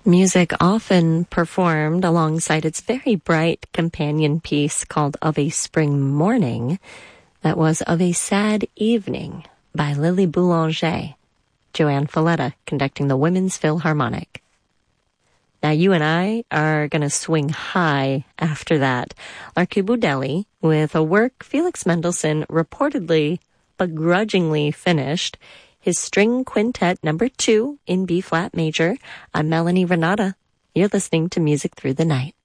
Music often performed alongside its very bright companion piece called Of a Spring Morning. That was Of a Sad Evening by Lily Boulanger. Joanne Falletta conducting the Women's Philharmonic. Now you and I are going to swing high after that. Larky Boudelli with a work Felix Mendelssohn reportedly begrudgingly finished, his String Quintet No. 2 in B-flat major. I'm Melanie Renata. You're listening to Music Through the Night.